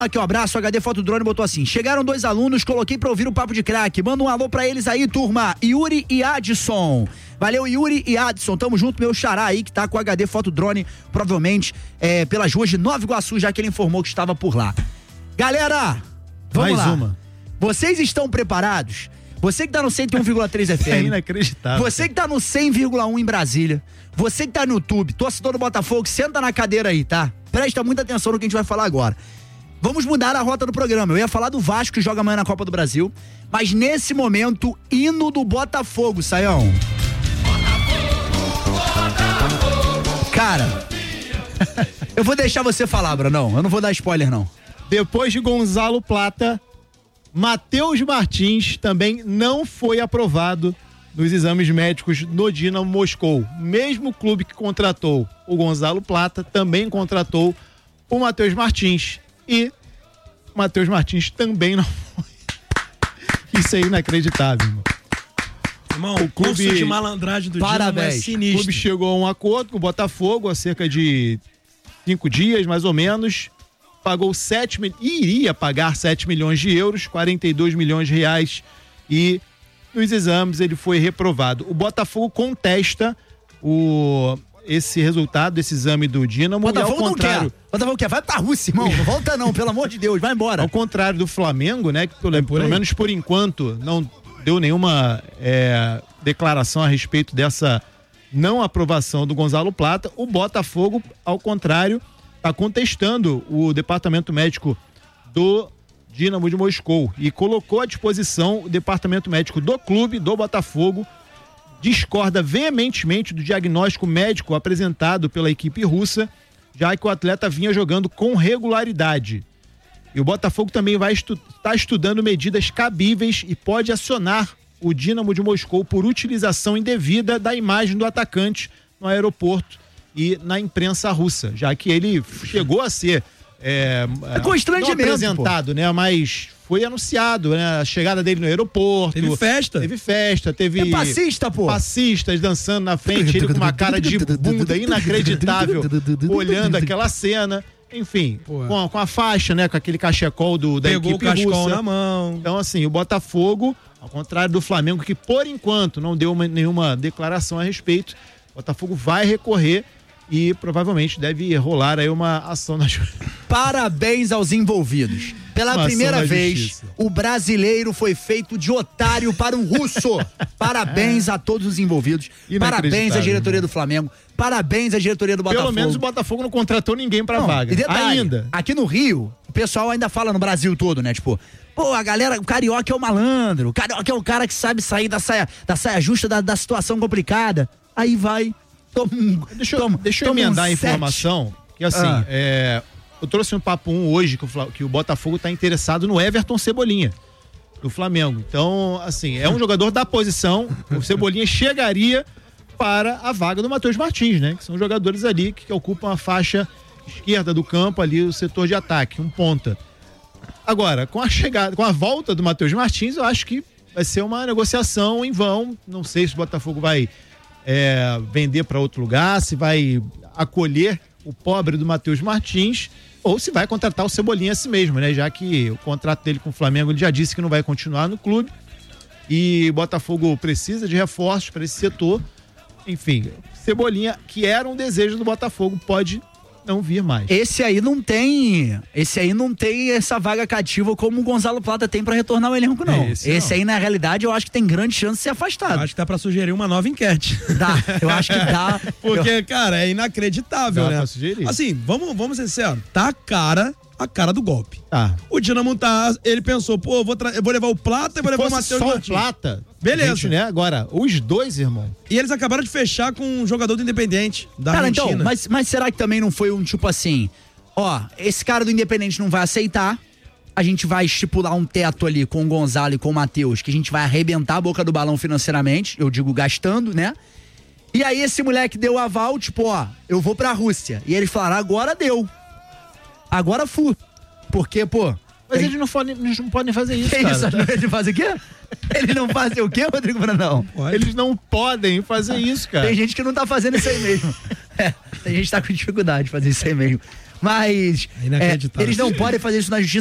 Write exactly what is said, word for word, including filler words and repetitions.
Aqui, um abraço, H D Foto Drone botou assim: chegaram dois alunos, coloquei pra ouvir o Papo de Craque. Manda um alô pra eles aí, turma. Yuri e Adson. Valeu, Yuri e Adson. Tamo junto, meu xará aí, que tá com o H D Foto Drone, provavelmente é, pelas ruas de Nova Iguaçu, já que ele informou que estava por lá. Galera, vamos Mais lá. uma. Vocês estão preparados? Você que tá no cento e um vírgula três F M. É inacreditável. Você que tá no cem vírgula um em Brasília. Você que tá no YouTube, torcedor do Botafogo, senta na cadeira aí, tá? Presta muita atenção no que a gente vai falar agora. Vamos mudar a rota do programa. Eu ia falar do Vasco, que joga amanhã na Copa do Brasil. Mas nesse momento, hino do Botafogo, Saião. Cara, eu vou deixar você falar, Brunão. Eu não vou dar spoiler, não. Depois de Gonzalo Plata, Matheus Martins também não foi aprovado nos exames médicos no Dinamo Moscou. Mesmo clube que contratou o Gonzalo Plata, também contratou o Matheus Martins. E o Matheus Martins também não foi. Isso é inacreditável, irmão. Irmão, o curso de malandragem do Dinamo é sinistro. O clube chegou a um acordo com o Botafogo há cerca de cinco dias, mais ou menos. Pagou sete mil... iria pagar sete milhões de euros, quarenta e dois milhões de reais. E nos exames ele foi reprovado. O Botafogo contesta o... esse resultado, esse exame do Dinamo. Botafogo e ao contrário, não quer. Botafogo quer. Vai pra Rússia, irmão. Não volta não, pelo amor de Deus. Vai embora. Ao contrário do Flamengo, né? Que pelo, é pelo menos por enquanto não deu nenhuma é, declaração a respeito dessa não aprovação do Gonzalo Plata. O Botafogo, ao contrário, está contestando o departamento médico do Dinamo de Moscou e colocou à disposição o departamento médico do clube, do Botafogo. Discorda veementemente do diagnóstico médico apresentado pela equipe russa, já que o atleta vinha jogando com regularidade. E o Botafogo também vai estar estu- tá estudando medidas cabíveis e pode acionar o Dinamo de Moscou por utilização indevida da imagem do atacante no aeroporto e na imprensa russa, já que ele chegou a ser é, é constrangimento, não apresentado, pô. né? Mas foi anunciado, né? A chegada dele no aeroporto. Teve festa. Teve festa, teve... É passista, pô. Passistas dançando na frente, ele com uma cara de bunda inacreditável, olhando aquela cena. Enfim, com a, com a faixa, né? Com aquele cachecol do, da Pegou equipe o cachecol russa. na mão. Então, assim, o Botafogo, ao contrário do Flamengo, que por enquanto não deu uma, nenhuma declaração a respeito, o Botafogo vai recorrer e provavelmente deve rolar aí uma ação na justiça. Parabéns aos envolvidos. Pela Uma primeira ação na vez, justiça. o brasileiro foi feito de otário para um russo. Parabéns a todos os envolvidos. Parabéns à diretoria do Flamengo. Parabéns à diretoria do Botafogo. Pelo menos o Botafogo não contratou ninguém pra Não, vaga. E detalhe, ainda. aqui no Rio, o pessoal ainda fala no Brasil todo, né? Tipo, pô, a galera, o carioca é o malandro, o carioca é o cara que sabe sair da saia, da saia justa, da, da situação complicada. Aí vai, toma um, Deixa eu, toma, deixa eu toma emendar um a informação, que assim, Ah. é, eu trouxe um papo um hoje que o, Fla- que o Botafogo tá interessado no Everton Cebolinha, do Flamengo. Então, assim, é um jogador da posição, o Cebolinha chegaria para a vaga do Matheus Martins, né? Que são jogadores ali que, que ocupam a faixa esquerda do campo ali, o setor de ataque, um ponta. Agora, com a chegada, com a volta do Matheus Martins, eu acho que vai ser uma negociação em vão. Não sei se o Botafogo vai é, vender para outro lugar, se vai acolher o pobre do Matheus Martins ou se vai contratar o Cebolinha a si mesmo, né? Já que o contrato dele com o Flamengo, ele já disse que não vai continuar no clube e o Botafogo precisa de reforços para esse setor. Enfim, Cebolinha, que era um desejo do Botafogo, pode não vir mais. Esse aí não tem, esse aí não tem essa vaga cativa como o Gonzalo Plata tem pra retornar ao elenco, não. Esse Esse, não. aí, na realidade, eu acho que tem grande chance de ser Eu afastado. acho que dá pra sugerir uma nova enquete. Dá, eu acho que dá. Porque, cara, é inacreditável, Dá né? pra sugerir. Assim, vamos, vamos ser sinceros, tá a cara, a cara do golpe. Tá. O Dinamo tá, ele pensou, pô, eu vou, tra- eu vou levar o Plata e vou levar o Fosse Matheus só o Martins. Plata, Beleza. gente, né? Agora, os dois, irmão. E eles acabaram de fechar com um jogador do Independente, da Cara, Argentina. então, mas, mas será que também não foi um tipo assim, ó, esse cara do Independente não vai aceitar, a gente vai estipular um teto ali com o Gonzalo e com o Matheus, que a gente vai arrebentar a boca do balão financeiramente, eu digo gastando, né? E aí esse moleque deu o aval, tipo, ó, eu vou pra Rússia. E eles falaram, agora deu. Agora fu. Porque, pô... Mas tem- eles não, podem, eles não podem fazer isso, Que cara. isso? Ele faz o quê? Ele não faz o quê, Rodrigo Brandão? Pode. Eles não podem fazer isso, cara. Tem gente que não tá fazendo isso aí mesmo. É, a gente tá com dificuldade de fazer isso aí mesmo. Mas é é, eles não podem fazer isso na justiça